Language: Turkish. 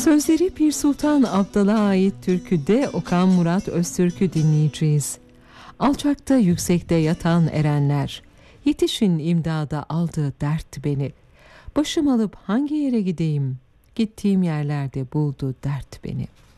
Sözleri Pir Sultan Abdal'a ait türküde Okan Murat Öztürk'ü dinleyeceğiz. Alçakta yüksekte yatan erenler, yetişin imdada aldı dert beni. Başım alıp hangi yere gideyim, gittiğim yerlerde buldu dert beni.